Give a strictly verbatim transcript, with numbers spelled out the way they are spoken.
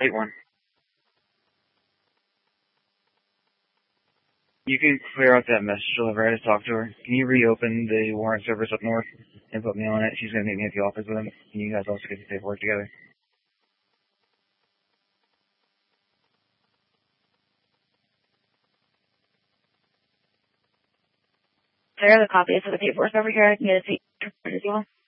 eight one. You can clear out that message delivery. I just talked to her. Can you reopen the warrant servers up north and put me on it? She's going to meet me at the office with him. Can you guys also get the paperwork together? There are the copies of the paperwork over here. I can get it to you as well.